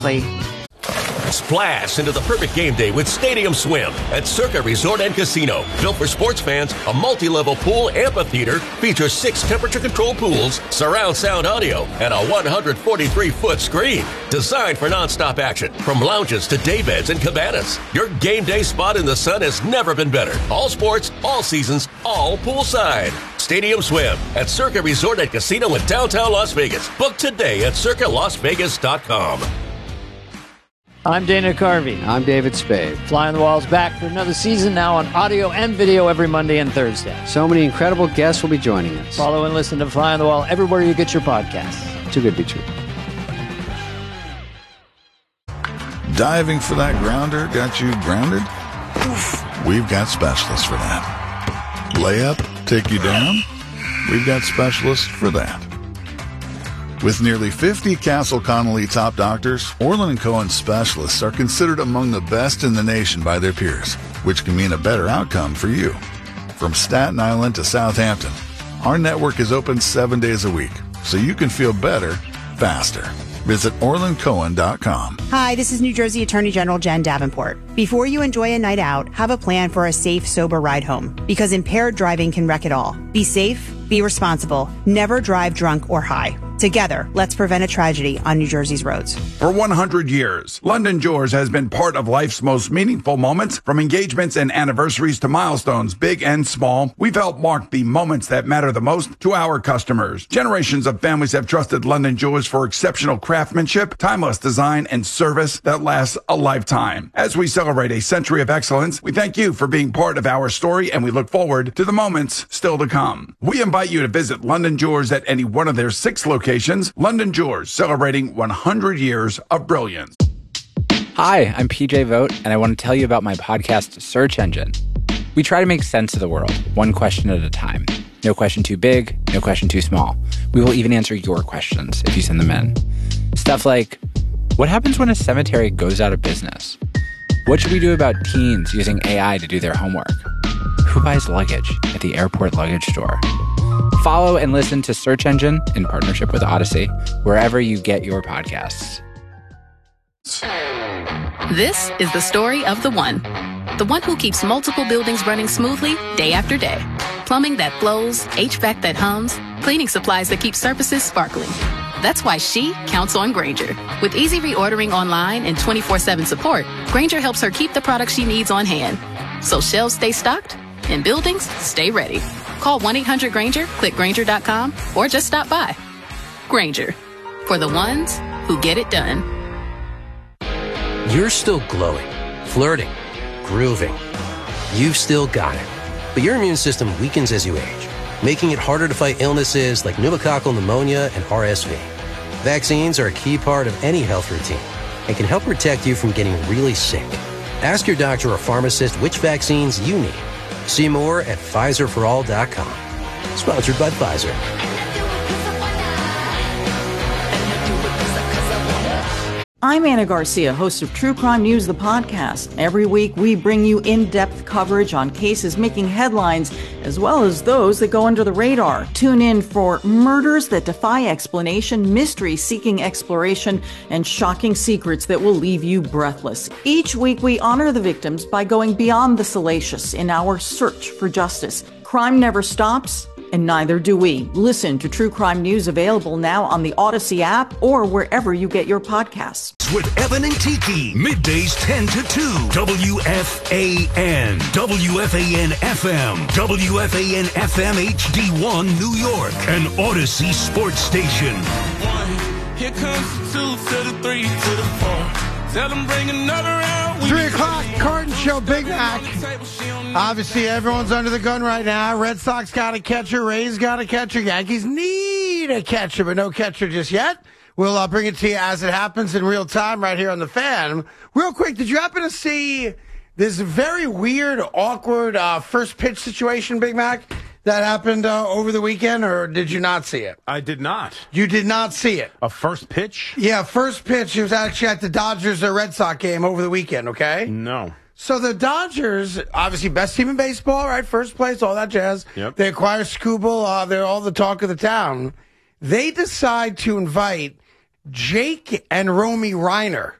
Splash into the perfect game day with Stadium Swim at Circa Resort and Casino. Built for sports fans, a multi-level pool amphitheater features 6 temperature-controlled pools, surround sound audio, and a 143-foot screen. Designed for non-stop action, from lounges to daybeds and cabanas. Your game day spot in the sun has never been better. All sports, all seasons, all poolside. Stadium Swim at Circa Resort and Casino in downtown Las Vegas. Book today at circalasvegas.com. I'm Dana Carvey. I'm David Spade. Fly on the Wall's back for another season, now on audio and video every Monday and Thursday. So many incredible guests will be joining us. Follow and listen to Fly on the Wall everywhere you get your podcasts. Too good to be true. Diving for that grounder got you grounded? Oof. We've got specialists for that. Layup take you down? We've got specialists for that. With nearly 50 Castle Connolly top doctors, Orland & Cohen specialists are considered among the best in the nation by their peers, which can mean a better outcome for you. From Staten Island to Southampton, our network is open 7 days a week, so you can feel better, faster. Visit OrlandCohen.com. Hi, this is New Jersey Attorney General Jen Davenport. Before you enjoy a night out, have a plan for a safe, sober ride home, because impaired driving can wreck it all. Be safe, be responsible, never drive drunk or high. Together, let's prevent a tragedy on New Jersey's roads. For 100 years, London Jewelers has been part of life's most meaningful moments, from engagements and anniversaries to milestones, big and small. We've helped mark the moments that matter the most to our customers. Generations of families have trusted London Jewelers for exceptional craftsmanship, timeless design, and service that lasts a lifetime. As we celebrate a century of excellence, we thank you for being part of our story, and we look forward to the moments still to come. We invite you to visit London Jewelers at any one of their 6 locations. London Jewelers, celebrating 100 years of brilliance. Hi, I'm PJ Vogt, and I want to tell you about my podcast, Search Engine. We try to make sense of the world, one question at a time. No question too big, no question too small. We will even answer your questions if you send them in. Stuff like, what happens when a cemetery goes out of business? What should we do about teens using AI to do their homework? Who buys luggage at the airport luggage store? Follow and listen to Search Engine in partnership with Odyssey, wherever you get your podcasts. This is the story of the one who keeps multiple buildings running smoothly day after day. Plumbing that flows, HVAC that hums, cleaning supplies that keep surfaces sparkling. That's why she counts on Grainger. With easy reordering online and 24/7 support, Grainger helps her keep the products she needs on hand, so shelves stay stocked and buildings stay ready. Call 1-800-GRAINGER, click Grainger.com, or just stop by. Grainger, for the ones who get it done. You're still glowing, flirting, grooving. You've still got it. But your immune system weakens as you age, making it harder to fight illnesses like pneumococcal pneumonia and RSV. Vaccines are a key part of any health routine and can help protect you from getting really sick. Ask your doctor or pharmacist which vaccines you need. See more at PfizerForAll.com. Sponsored by Pfizer. I'm Anna Garcia, host of True Crime News, the podcast. Every week, we bring you in-depth coverage on cases making headlines, as well as those that go under the radar. Tune in for murders that defy explanation, mysteries seeking exploration, and shocking secrets that will leave you breathless. Each week, we honor the victims by going beyond the salacious in our search for justice. Crime never stops, and neither do we. Listen to True Crime News, available now on the Odyssey app or wherever you get your podcasts. With Evan and Tiki, middays 10 to 2, WFAN, WFAN FM, WFAN FM HD1 New York, an Odyssey sports station. 1, here comes the 2 to the 3 to the 4. Tell them bring another round. 3 o'clock, Carton Show, Big Mac. Obviously, everyone's under the gun right now. Red Sox got a catcher. Rays got a catcher. Yankees need a catcher, but no catcher just yet. We'll bring it to you as it happens in real time right here on The Fan. Real quick, did you happen to see this very weird, awkward first pitch situation, Big Mac, that happened over the weekend, or did you not see it? I did not. You did not see it? A first pitch? Yeah, first pitch. It was actually at the Dodgers-Red Sox game over the weekend, okay? No. So the Dodgers, obviously best team in baseball, right? First place, all that jazz. Yep. They acquire Skubal. They're all the talk of the town. They decide to invite Jake and Romy Reiner